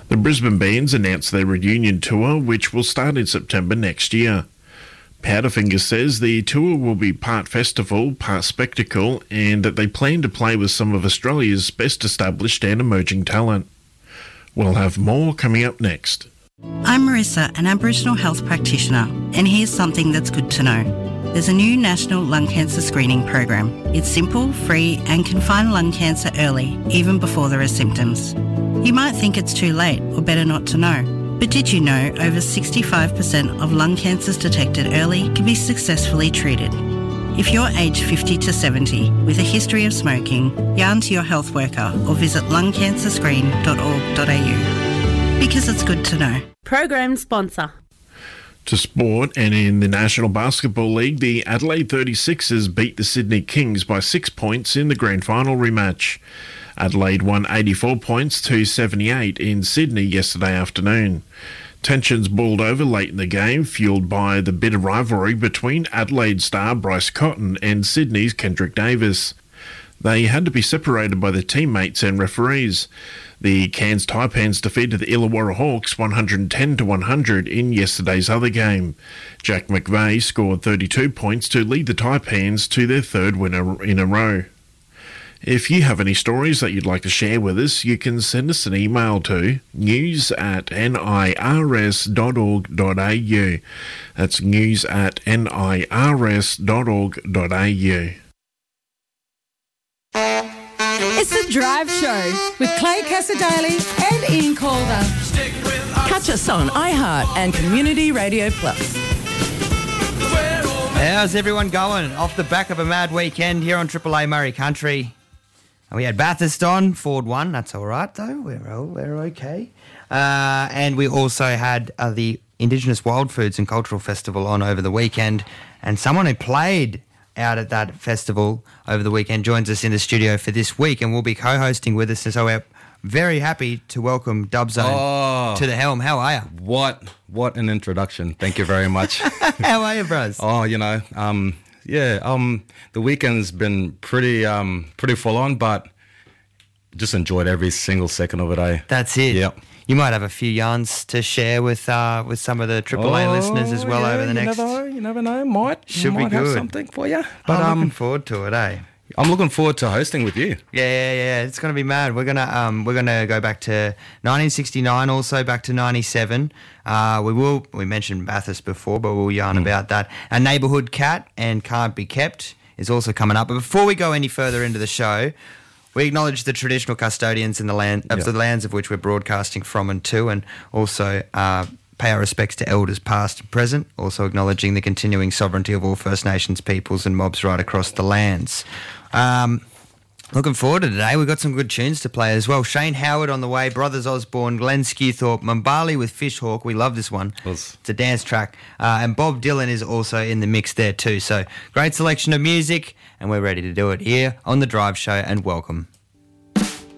The Brisbane Bands announced their reunion tour, which will start in September next year. Powderfinger says the tour will be part festival, part spectacle, and that they plan to play with some of Australia's best established and emerging talent. We'll have more coming up next. I'm Marissa, an Aboriginal health practitioner, and here's something that's good to know. There's a new national lung cancer screening program. It's simple, free, and can find lung cancer early, even before there are symptoms. You might think it's too late or better not to know. But did you know over 65% of lung cancers detected early can be successfully treated? If you're aged 50 to 70 with a history of smoking, yarn to your health worker or visit lungcancerscreen.org.au. Because it's good to know. Program sponsor. To sport, and in the National Basketball League, the Adelaide 36ers beat the Sydney Kings by 6 points in the grand final rematch. Adelaide won 84 points to 78 in Sydney yesterday afternoon. Tensions boiled over late in the game, fuelled by the bitter rivalry between Adelaide star Bryce Cotton and Sydney's Kendrick Davis. They had to be separated by their teammates and referees. The Cairns Taipans defeated the Illawarra Hawks 110-100 in yesterday's other game. Jack McVeigh scored 32 points to lead the Taipans to their third win in a row. If you have any stories that you'd like to share with us, you can send us an email to news@nirs.org.au. That's news@nirs.org.au. It's The Drive Show with Clay Cassadaly and Ian Calder. Catch us on iHeart and Community Radio Plus. How's everyone going? Off the back of a mad weekend here on Triple A Murray Country. We had Bathurst on, Ford won. That's all right, though. We're okay. And we also had the Indigenous Wild Foods and Cultural Festival on over the weekend. And someone who played out at that festival over the weekend joins us in the studio for this week and will be co-hosting with us. And so we're very happy to welcome Dubzone to the helm. How are you? What an introduction. Thank you very much. How are you, bros? The weekend's been pretty full on, but just enjoyed every single second of it, That's it. Yep. You might have a few yarns to share with some of the Triple A listeners as well over the next. You never know. Might be good. Have something for you. But I'm looking forward to it, I'm looking forward to hosting with you. Yeah. It's going to be mad. We're gonna go back to 1969, also back to 97. We mentioned Bathurst before, but we'll yarn about that. A Neighbourhood Cat and Can't Be Kept is also coming up. But before we go any further into the show, we acknowledge the traditional custodians in the land of the lands of which we're broadcasting from and to, and also pay our respects to elders past and present, also acknowledging the continuing sovereignty of all First Nations peoples and mobs right across the lands. Looking forward to today. We've got some good tunes to play as well. Shane Howard on the way, Brothers Osborne, Glenn Skewthorpe, Mumbali with Fishhawk. We love this one. It's a dance track. And Bob Dylan is also in the mix there too. So great selection of music, and we're ready to do it here on The Drive Show, and welcome.